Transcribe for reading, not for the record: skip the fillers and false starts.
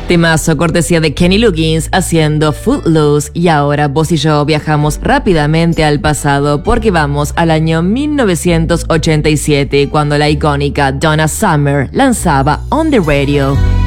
Temazo cortesía de Kenny Loggins haciendo Footloose. Y ahora vos y yo viajamos rápidamente al pasado porque vamos al año 1987 cuando la icónica Donna Summer lanzaba On the Radio.